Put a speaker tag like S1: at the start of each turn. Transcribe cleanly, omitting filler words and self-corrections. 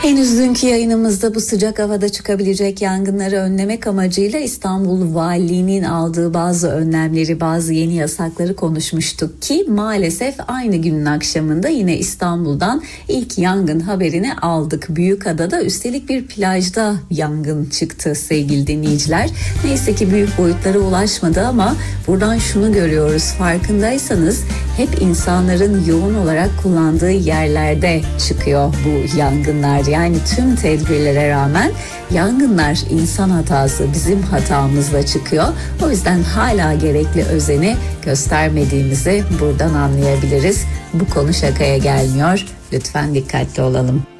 S1: Henüz dünkü yayınımızda bu sıcak havada çıkabilecek yangınları önlemek amacıyla İstanbul Valiliği'nin aldığı bazı önlemleri, bazı yeni yasakları konuşmuştuk ki maalesef aynı günün akşamında yine İstanbul'dan ilk yangın haberini aldık. Büyükada'da üstelik bir plajda yangın çıktı sevgili dinleyiciler. Neyse ki büyük boyutlara ulaşmadı ama buradan şunu görüyoruz, farkındaysanız hep insanların yoğun olarak kullandığı yerlerde çıkıyor bu yangınlar. Yani tüm tedbirlere rağmen yangınlar insan hatası, bizim hatamızla çıkıyor. O yüzden hala gerekli özeni göstermediğimizi buradan anlayabiliriz. Bu konu şakaya gelmiyor. Lütfen dikkatli olalım.